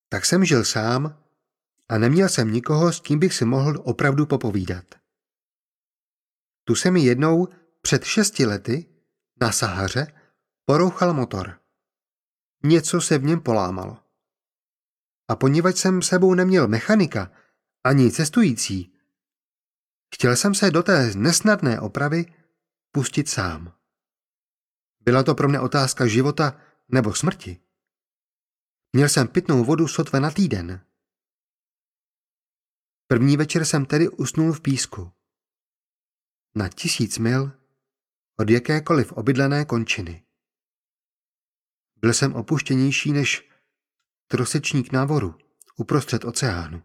Tak jsem žil sám a neměl jsem nikoho, s kým bych si mohl opravdu popovídat. Tu se mi jednou před 6 lety na Sahaře porouchal motor. Něco se v něm polámalo. A poněvadž jsem sebou neměl mechanika ani cestující, chtěl jsem se do té nesnadné opravy pustit sám. Byla to pro mě otázka života nebo smrti. Měl jsem pitnou vodu sotva na týden. První večer jsem tedy usnul v písku. Na 1000 mil od jakékoliv obydlené končiny. Byl jsem opuštěnější než trosečník na voru uprostřed oceánu.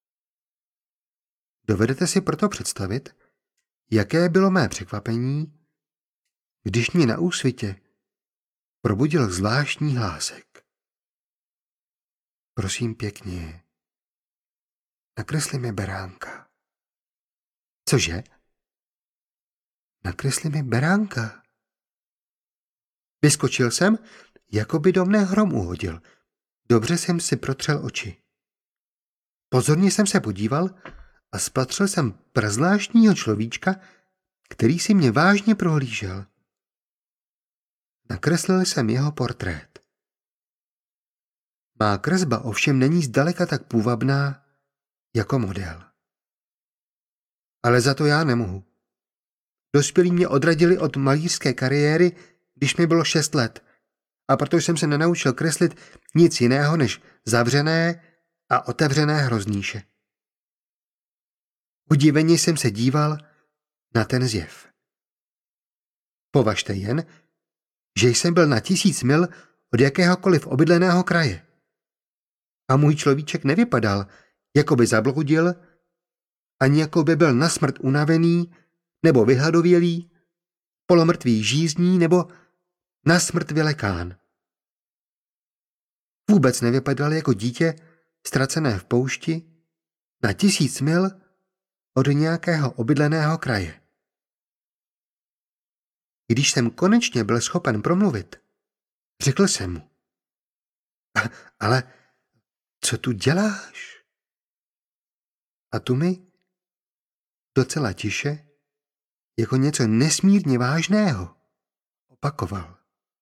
Dovedete si proto představit, jaké bylo mé překvapení, když mě na úsvitě probudil zvláštní hlásek. Prosím pěkně, nakresli mi beránka. Cože? Nakresli mi beránka. Vyskočil jsem, jako by do mne hrom uhodil. Dobře jsem si protřel oči. Pozorně jsem se podíval a spatřil jsem prazvláštního človíčka, který si mě vážně prohlížel. Nakreslil jsem jeho portrét. Má kresba ovšem není zdaleka tak půvabná jako model. Ale za to já nemohu. Dospělí mě odradili od malířské kariéry, když mi bylo 6 let, a proto jsem se nenaučil kreslit nic jiného než zavřené a otevřené hroznýše. Udiveně jsem se díval na ten zjev. Považte jen, že jsem byl na 1000 mil od jakéhokoliv obydleného kraje. A můj človíček nevypadal, jako by zabloudil, ani jako by byl na smrt unavený, nebo vyhladovělý, polomrtvý žízní, nebo na smrt vylekán. Vůbec nevypadal jako dítě ztracené v poušti na 1000 mil od nějakého obydleného kraje. Když jsem konečně byl schopen promluvit, řekl jsem mu: Ale co tu děláš? A tu mi docela tiše, jako něco nesmírně vážného, opakoval: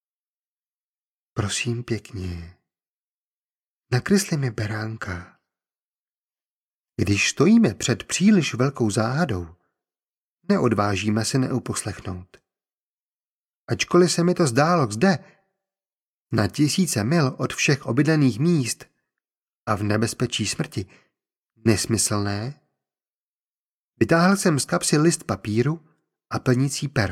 Prosím pěkně, nakresli mi beránka. Když stojíme před příliš velkou záhadou, neodvážíme se neuposlechnout. Ačkoliv se mi to zdálo zde, na 1000 mil od všech obydlených míst a v nebezpečí smrti, nesmyslné, vytáhl jsem z kapsy list papíru a plnicí pero.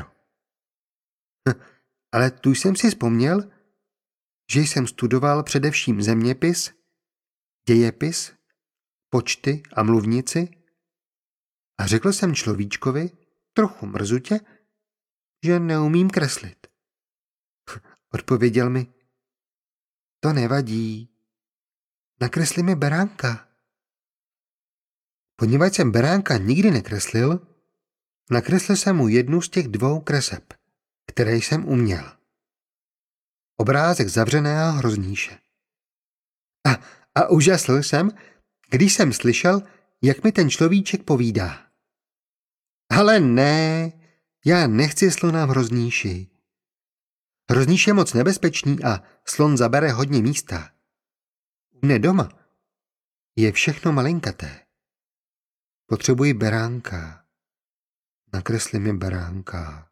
Ale tu jsem si vzpomněl, že jsem studoval především zeměpis, dějepis, počty a mluvnici a řekl jsem človíčkovi, trochu mrzutě, že neumím kreslit. Odpověděl mi: To nevadí, nakresli mi beránka. Poněvadž jsem beránka nikdy nekreslil, nakreslil jsem mu jednu z těch 2 kreseb, které jsem uměl. Obrázek zavřeného hroznýše. A úžasl jsem, když jsem slyšel, jak mi ten človíček povídá: Ale ne, já nechci slona v hroznýši. Hroznýš je moc nebezpečný a slon zabere hodně místa. U mne doma je všechno malinkaté. Potřebuji beránka. Nakresli mi beránka.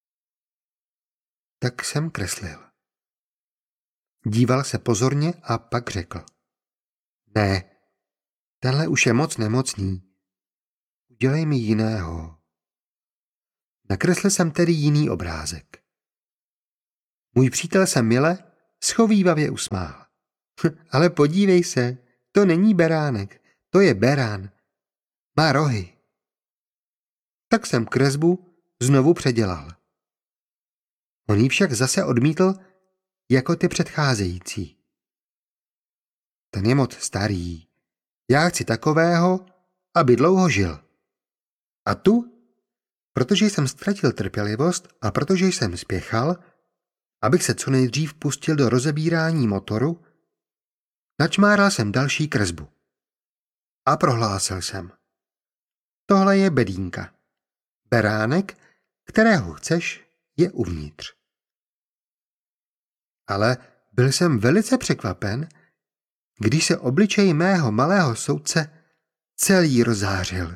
Tak jsem kreslil. Díval se pozorně a pak řekl: Ne, tenhle už je moc nemocný. Udělej mi jiného. Nakreslil jsem tedy jiný obrázek. Můj přítel se mile schovívavě usmál. Ale podívej se, to není beránek, to je berán. Má rohy. Tak jsem kresbu znovu předělal. On ji však zase odmítl jako ty předcházející. Ten je moc starý. Já chci takového, aby dlouho žil. A tu, protože jsem ztratil trpělivost a protože jsem spěchal, abych se co nejdřív pustil do rozebírání motoru, Načmáral jsem další kresbu. A prohlásil jsem. Tohle je bedínka. Beránek, kterého chceš, je uvnitř. Ale byl jsem velice překvapen, když se obličej mého malého soudce celý rozářil.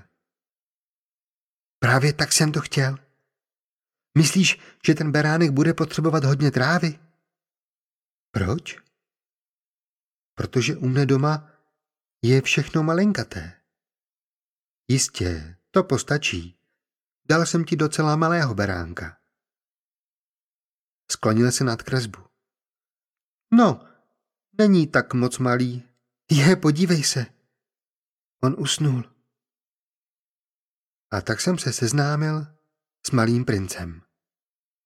Právě tak jsem to chtěl. Myslíš, že ten beránek bude potřebovat hodně trávy? Proč? Protože u mne doma je všechno malinkaté. Jistě, to postačí. Dal jsem ti docela malého beránka. Sklonil se nad kresbu. No, není tak moc malý. Podívej se. On usnul. A tak jsem se seznámil s malým princem.